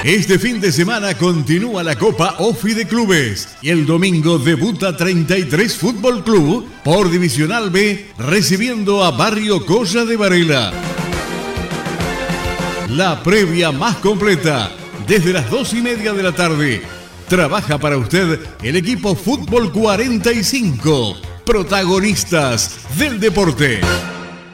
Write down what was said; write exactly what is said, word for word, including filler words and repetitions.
Este fin de semana continúa la Copa OFI de Clubes y el domingo debuta treinta y tres Fútbol Club por Divisional B recibiendo a Barrio Colla de Varela. La previa más completa desde las dos y media de la tarde. Trabaja para usted el equipo Fútbol cuarenta y cinco, protagonistas del deporte.